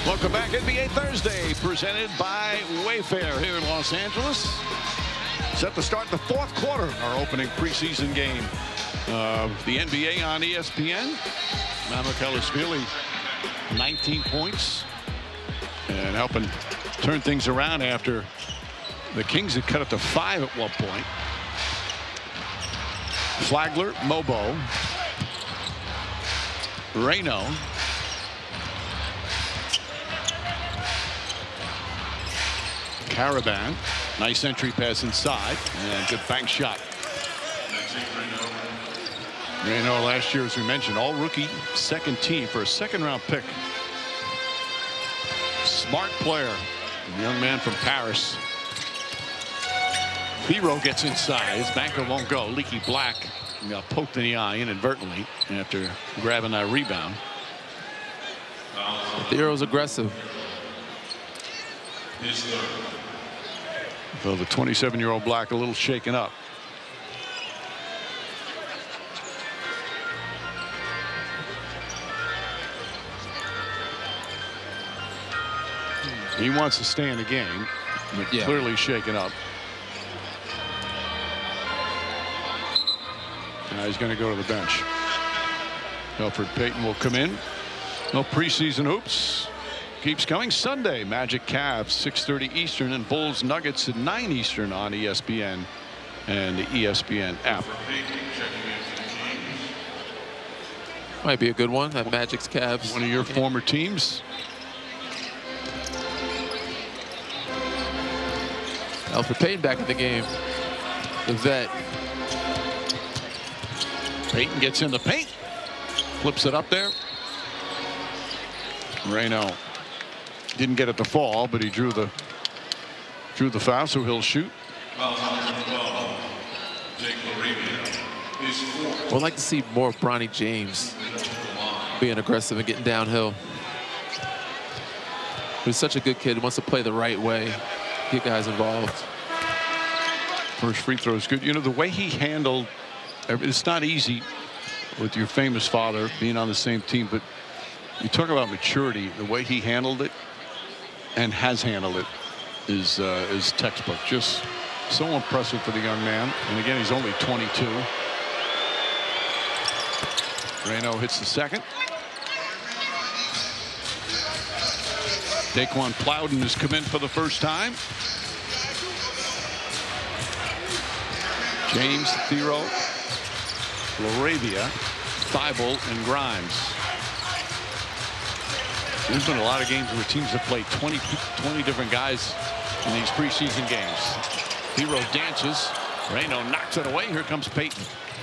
Welcome back. NBA Thursday presented by Wayfair here in Los Angeles. Set to start the fourth quarter, our opening preseason game of the NBA on ESPN. Mamukelashvili, 19 points and helping turn things around after the Kings had cut it to 5 at one point. Flagler, Mobo, Reno, Caravan, nice entry pass inside and good bank shot. Reno last year, as we mentioned, all rookie, second team for a second-round pick. Smart player, young man from Paris. Hero gets inside. His banker won't go. Leaky Black got poked in the eye inadvertently after grabbing that rebound. Hero's aggressive. So the 27-year-old Black a little shaken up. He wants to stay in the game, but clearly shaken up. Now he's going to go to the bench. Elfrid Payton will come in. No preseason hoops. Keeps coming Sunday. Magic Cavs 6:30 Eastern and Bulls Nuggets at 9 Eastern on ESPN and the ESPN app. Might be a good one. That Magic's Cavs. One of your former teams. Elfrid Payton back in the game. The vet. Payton gets in the paint. Flips it up there. Reno didn't get it to fall, but he drew the foul, so he'll shoot. Well, I'd like to see more of Bronny James being aggressive and getting downhill. He's such a good kid. He wants to play the right way. Get guys involved. First free throw is good. You know, the way he handled, it's not easy with your famous father being on the same team, but you talk about maturity. The way he handled it and has handled it is textbook. Just so impressive for the young man. And again, he's only 22. Reno hits the second. Daquan Plowden has come in for the first time. James, Thero, Laravia, Thibault, and Grimes. There's been a lot of games where teams have played 20 different guys in these preseason games. Thero dances. Reno knocks it away. Here comes Payton.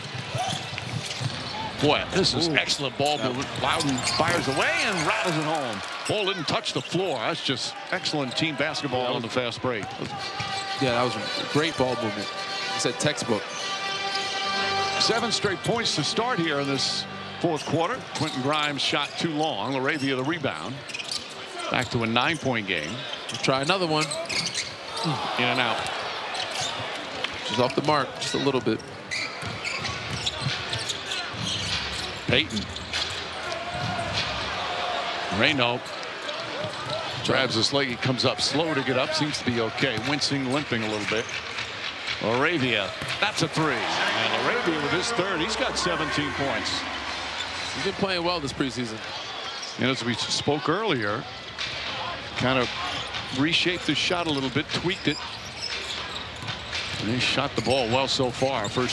Boy, this is excellent ball movement. Plowden fires away and rattles it home. Ball didn't touch the floor. That's just excellent team basketball on the fast break. Yeah, that was a great ball movement. It's a textbook. 7 straight points to start here in this fourth quarter. Quentin Grimes shot too long. Laravia the rebound. Back to a 9-point game. We'll try another one. In and out. She's off the mark just a little bit. Payton. Reno grabs his leg. He comes up slow to get up. Seems to be okay. Wincing, limping a little bit. Laravia. That's a 3. And Laravia with his third. He's got 17 points. He's been playing well this preseason. And as we spoke earlier, kind of reshaped his shot a little bit, tweaked it. And he shot the ball well so far. First